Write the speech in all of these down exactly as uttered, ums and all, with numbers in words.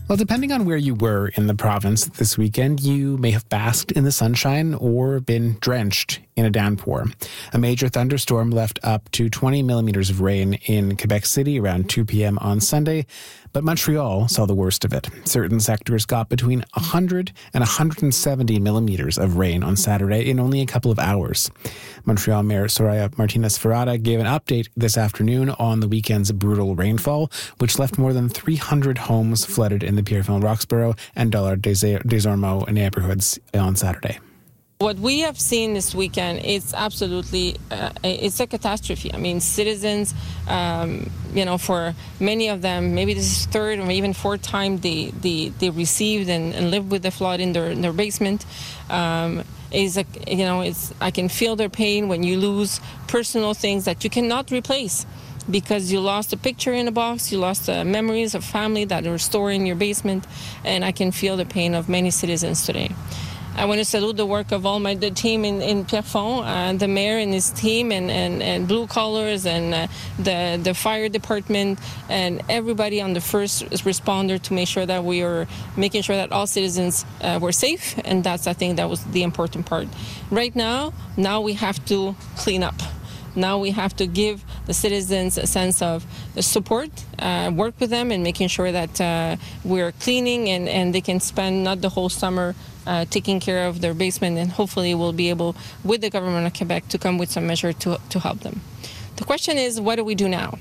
Well, depending on where you were in the province this weekend, you may have basked in the sunshine or been drenched in a downpour. A major thunderstorm left up to twenty millimeters of rain in Quebec City around two p.m. on Sunday, but Montreal saw the worst of it. Certain sectors got between one hundred and one hundred seventy millimeters of rain on Saturday in only a couple of hours. Montreal Mayor Soraya Martinez-Ferrada gave an update this afternoon on the weekend's brutal rainfall, which left more than three hundred homes flooded in the Pierrefonds-Roxborough and Dollard des Ormeaux neighborhoods on Saturday. What we have seen this weekend is absolutely, uh, it's a catastrophe. I mean, citizens, um, you know, for many of them, maybe this is third or even fourth time they, they, they received and, and lived with the flood in their, in their basement. Um, is a, you know, it's, I can feel their pain when you lose personal things that you cannot replace, because you lost a picture in a box, you lost uh, memories of family that are stored in your basement, and I can feel the pain of many citizens today. I want to salute the work of all my the team in, in Pierrefonds, uh, the mayor and his team, and, and, and Blue Collars, and uh, the, the fire department, and everybody on the first responder to make sure that we are making sure that all citizens uh, were safe, and that's, I think, that was the important part. Right now, now we have to clean up. Now we have to give the citizens a sense of support, uh, work with them, and making sure that uh, we're cleaning and, and they can spend not the whole summer uh, taking care of their basement, and hopefully we'll be able, with the government of Quebec, to come with some measure to, to help them. The question is, what do we do now?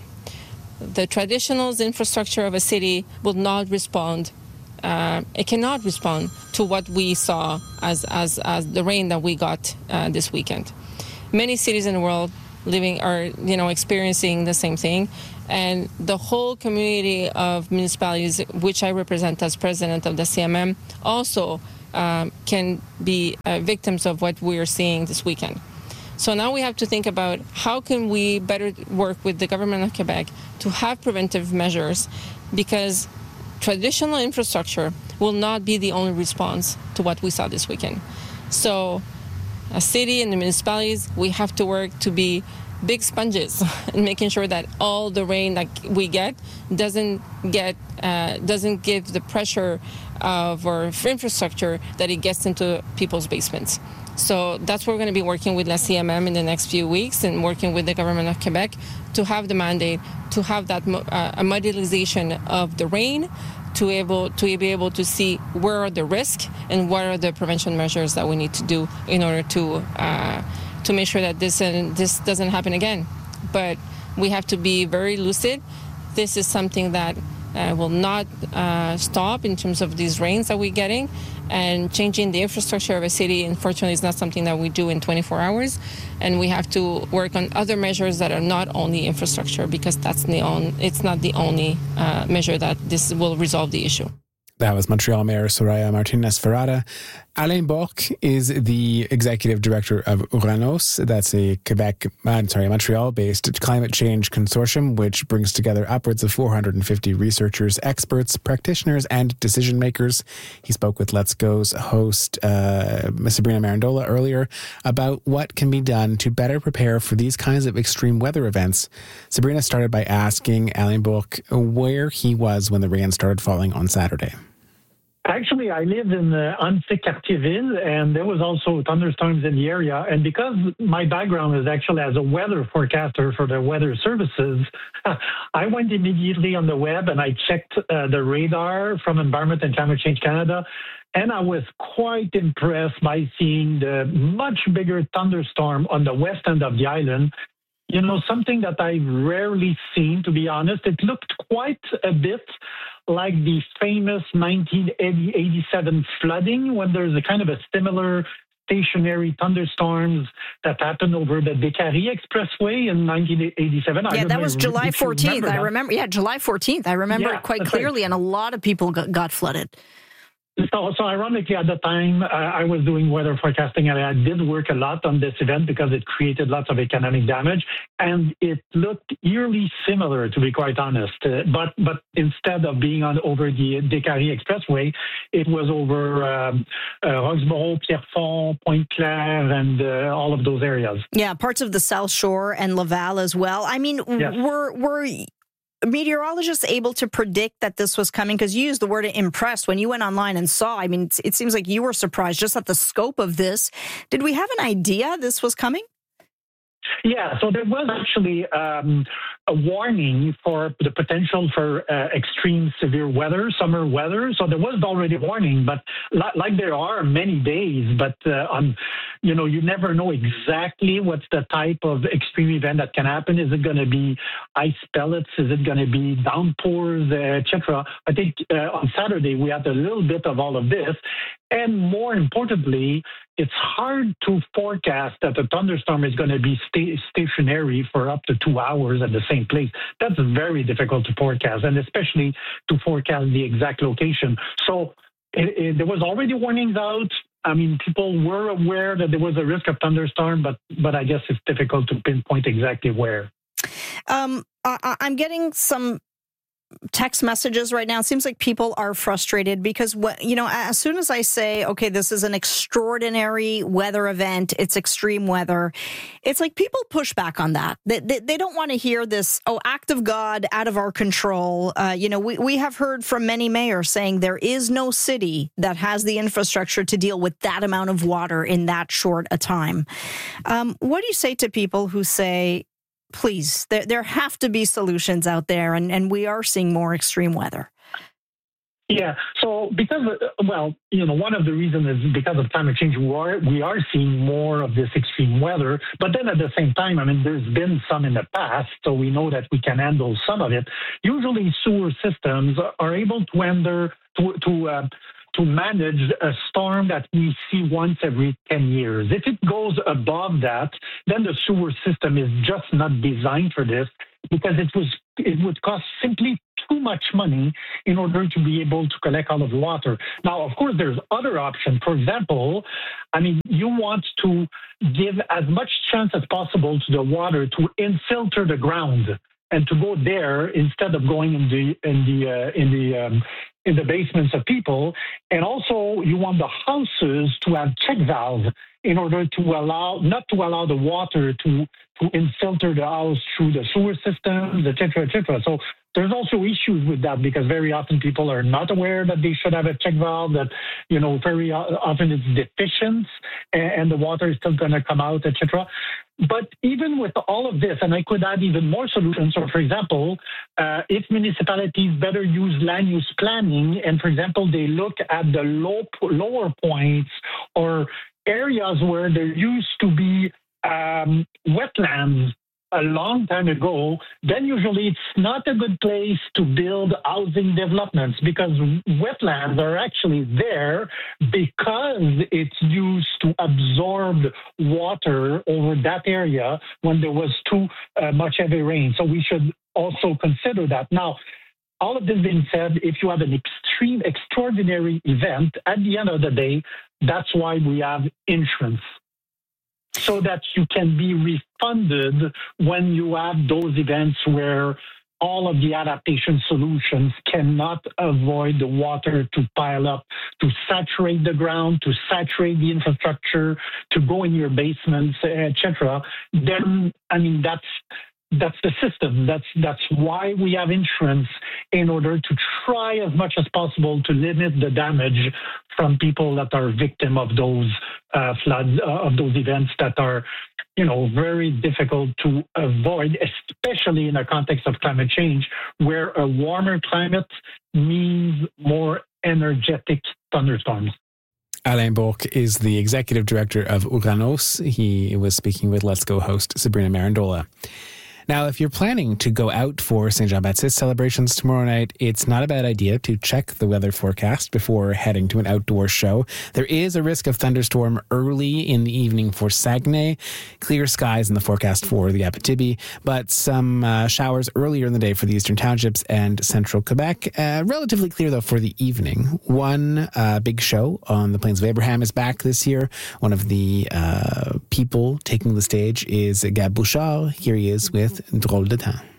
The traditional infrastructure of a city will not respond. Uh, it cannot respond to what we saw as, as, as the rain that we got uh, this weekend. Many cities in the world living are, you know, experiencing the same thing. And the whole community of municipalities, which I represent as president of the C M M, also um, can be uh, victims of what we are seeing this weekend. So now we have to think about how can we better work with the government of Quebec to have preventive measures, because traditional infrastructure will not be the only response to what we saw this weekend. So a city and the municipalities, we have to work to be big sponges and making sure that all the rain that we get doesn't get uh, doesn't give the pressure of our infrastructure that it gets into people's basements. So that's what we're going to be working with La C M M in the next few weeks, and working with the government of Quebec to have the mandate to have that uh, a modelization of the rain, to able to be able to see where are the risks and what are the prevention measures that we need to do in order to uh, to make sure that this uh, this doesn't happen again. But we have to be very lucid. This is something that uh, will not uh, stop in terms of these rains that we're getting, and changing the infrastructure of a city, unfortunately, is not something that we do in twenty-four hours. And we have to work on other measures that are not only infrastructure, because that's the on, it's not the only uh, measure that this will resolve the issue. That was Montreal Mayor Soraya Martinez-Ferrada. Alain Bourque is the executive director of Uranos. That's a Quebec, I'm sorry, Montreal-based climate change consortium, which brings together upwards of four hundred fifty researchers, experts, practitioners, and decision makers. He spoke with Let's Go's host, uh, Sabrina Marandola, earlier about what can be done to better prepare for these kinds of extreme weather events. Sabrina started by asking Alain Bourque where he was when the rain started falling on Saturday. Actually, I lived in uh, Annecy-Cartierville, and there was also thunderstorms in the area. And because my background is actually as a weather forecaster for the weather services, I went immediately on the web and I checked uh, the radar from Environment and Climate Change Canada. And I was quite impressed by seeing the much bigger thunderstorm on the west end of the island. You know, something that I've rarely seen, to be honest. It looked quite a bit like the famous nineteen eighty-seven flooding, when there's a kind of a similar stationary thunderstorms that happened over the Décarie Expressway in nineteen eighty-seven. Yeah, that was July fourteenth. I remember. Yeah, July fourteenth. I remember yeah, it quite clearly, right. And a lot of people got, got flooded. So, so ironically, at the time, uh, I was doing weather forecasting, and I did work a lot on this event because it created lots of economic damage, and it looked eerily similar, to be quite honest. Uh, but but instead of being on over the Décarie Expressway, it was over um, uh, Roxborough, Pierrefonds, Pointe-Claire, and uh, all of those areas. Yeah, parts of the South Shore and Laval as well. I mean, yes. were were meteorologists able to predict that this was coming? Because you used the word impressed when you went online and saw. I mean, it seems like you were surprised just at the scope of this. Did we have an idea this was coming? Yeah, so there was actually um, a warning for the potential for uh, extreme severe weather, summer weather. So there was already a warning, but li- like there are many days, but uh, on, you know, you never know exactly what's the type of extreme event that can happen. Is it going to be ice pellets? Is it going to be downpours, et cetera? I think uh, on Saturday we had a little bit of all of this. And more importantly, it's hard to forecast that a thunderstorm is going to be sta- stationary for up to two hours at the same place. That's very difficult to forecast, and especially to forecast the exact location. So it, it, there was already warnings out. I mean, people were aware that there was a risk of thunderstorm, but but I guess it's difficult to pinpoint exactly where. Um, I, I'm getting some text messages right now. It seems like people are frustrated because, what you know, as soon as I say, okay, this is an extraordinary weather event, it's extreme weather, it's like people push back on that. They, they, they don't want to hear this, oh, act of God out of our control. Uh, you know, we, we have heard from many mayors saying there is no city that has the infrastructure to deal with that amount of water in that short a time. Um, what do you say to people who say, please, there there have to be solutions out there, and, and we are seeing more extreme weather? Yeah, so because, well, you know, one of the reasons is because of climate change, we are, we are seeing more of this extreme weather. But then at the same time, I mean, there's been some in the past, so we know that we can handle some of it. Usually sewer systems are able to handle, to, to uh, to manage a storm that we see once every ten years. If it goes above that, then the sewer system is just not designed for this, because it was it would cost simply too much money in order to be able to collect all of the water. Now, of course, there's other options. For example, I mean, you want to give as much chance as possible to the water to infiltrate the ground and to go there instead of going in the in the uh, in the um, in the basements of people. And also, you want the houses to have check valves in order to allow, not to allow the water to, to infiltrate the house through the sewer systems, et cetera, et cetera. So there's also issues with that, because very often people are not aware that they should have a check valve, that, you know, very often it's deficient and, and the water is still going to come out, et cetera. But even with all of this, and I could add even more solutions. So, for example, uh, if municipalities better use land use planning, and, for example, they look at the low, lower points or areas where there used to be um, wetlands a long time ago, then usually it's not a good place to build housing developments, because wetlands are actually there because it's used to absorb water over that area when there was too uh, much heavy rain. So we should also consider that. Now, all of this being said, if you have an extreme, extraordinary event, at the end of the day, that's why we have insurance, so that you can be refunded when you have those events where all of the adaptation solutions cannot avoid the water to pile up, to saturate the ground, to saturate the infrastructure, to go in your basements, et cetera. Then, I mean, that's that's the system. That's that's why we have insurance, in order to try as much as possible to limit the damage from people that are victim of those uh, floods, uh, of those events that are, you know, very difficult to avoid, especially in a context of climate change, where a warmer climate means more energetic thunderstorms. Alain Bourque is the executive director of Uranos. He was speaking with Let's Go host Sabrina Marandola. Now, if you're planning to go out for Saint Jean-Baptiste celebrations tomorrow night, it's not a bad idea to check the weather forecast before heading to an outdoor show. There is a risk of thunderstorm early in the evening for Saguenay. Clear skies in the forecast for the Abitibi, but some uh, showers earlier in the day for the Eastern Townships and Central Quebec. Uh, relatively clear, though, for the evening. One uh, big show on the Plains of Abraham is back this year. One of the uh, people taking the stage is Gab Bouchard. Here he is with Drôle de Temps.